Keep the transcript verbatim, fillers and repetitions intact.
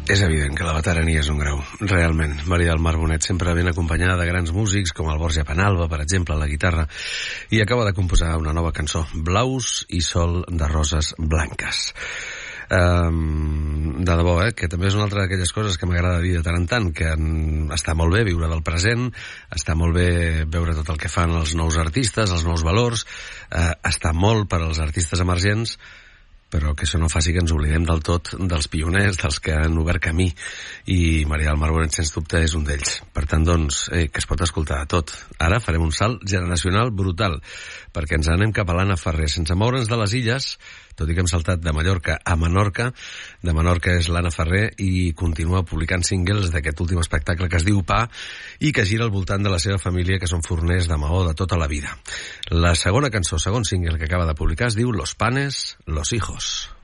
És evident que la veterania és un grau, realment. Maria del Mar Bonet sempre ben acompanyada de grans músics com el Borja Penalba, per exemple, a la guitarra, i acaba de composar una nova cançó, Blaus i sol de roses blanques. Um, de debò, eh, que també és una altra d'aquelles coses que m'agrada dir de tant en tant, que en, està molt bé viure del present, està molt bé veure tot el que fan els nous artistes, els nous valors, eh, està molt per als artistes emergents, però que això no faci que ens oblidem del tot dels pioners, dels que han obert camí, i Maria del Mar Bonet, sens dubte, és un d'ells. Per tant, doncs, eh, que es pot escoltar de tot. Ara farem un salt generacional brutal, perquè ens anem cap a l'Anna Ferrer, sense moure'ns de les illes, tot i que hem saltat de Mallorca a Menorca. De Menorca és l'Anna Ferrer i continua publicant singles d'aquest últim espectacle que es diu Pa i que gira al voltant de la seva família, que són forners de maó de tota la vida. La segona cançó, segon single que acaba de publicar, es diu Los panes, los hijos.